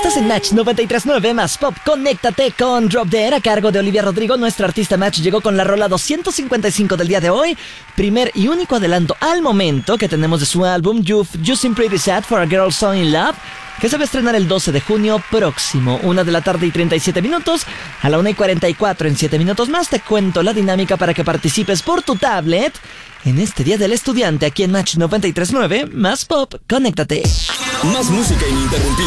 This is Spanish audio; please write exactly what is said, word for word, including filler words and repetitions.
Estás en Match noventa y tres punto nueve más Pop. Conéctate con Drop Dead a cargo de Olivia Rodrigo. Nuestra artista Match llegó con la rola doscientos cincuenta y cinco del día de hoy. Primer y único adelanto al momento que tenemos de su álbum You've You Seem Pretty Sad for a Girl So In Love, que se va a estrenar el doce de junio próximo. Una de la tarde y treinta y siete minutos. A la una y cuarenta y cuatro, en siete minutos más, te cuento la dinámica para que participes por tu tablet en este Día del Estudiante aquí en Match noventa y tres punto nueve más Pop. Conéctate. Más música ininterrumpida.